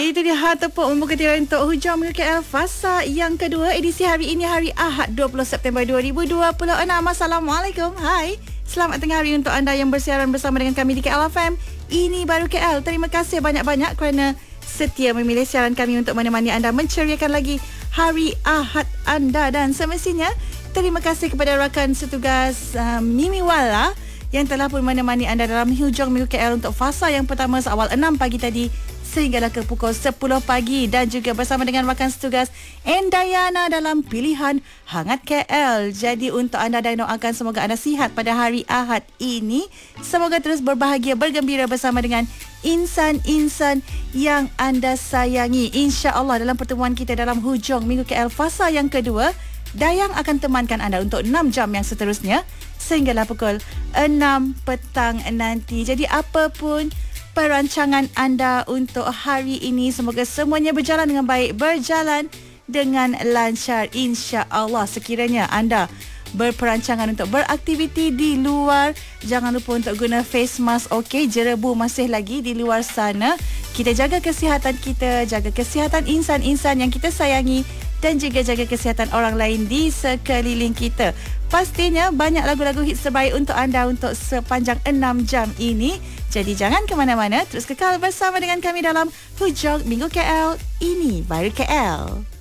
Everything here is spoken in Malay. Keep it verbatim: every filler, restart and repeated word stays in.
Itu dia hal tepuk membuka tirai untuk hujung minggu K L Fasa yang kedua, edisi hari ini hari Ahad dua puluh September dua ribu dua puluh enam. Assalamualaikum. Hai. Selamat tengah hari untuk anda yang bersiaran bersama dengan kami di K L F M. Ini baru K L. Terima kasih banyak-banyak kerana setia memilih siaran kami untuk menemani anda menceriakan lagi hari Ahad anda. Dan semestinya terima kasih kepada rakan setugas uh, Mimi Wala yang telah pun menemani anda dalam hujung minggu K L untuk fasa yang pertama seawal enam pagi tadi sehinggalah ke pukul sepuluh pagi, dan juga bersama dengan rakan setugas Endayana dalam pilihan Hangat K L. Jadi untuk anda dan doakan semoga anda sihat pada hari Ahad ini. Semoga terus berbahagia, bergembira bersama dengan insan-insan yang anda sayangi. InsyaAllah dalam pertemuan kita dalam hujung minggu K L fasa yang kedua, Dayang akan temankan anda untuk enam jam yang seterusnya sehinggalah pukul enam petang nanti. Jadi apapun perancangan anda untuk hari ini, semoga semuanya berjalan dengan baik, berjalan dengan lancar insya-Allah. Sekiranya anda berperancangan untuk beraktiviti di luar, jangan lupa untuk guna face mask. Okey, jerebu masih lagi di luar sana. Kita jaga kesihatan kita, jaga kesihatan insan-insan yang kita sayangi, dan juga jaga kesihatan orang lain di sekeliling kita. Pastinya banyak lagu-lagu hits terbaik untuk anda untuk sepanjang enam jam ini. Jadi jangan ke mana-mana, terus kekal bersama dengan kami dalam hujung minggu K L. Ini baru K L.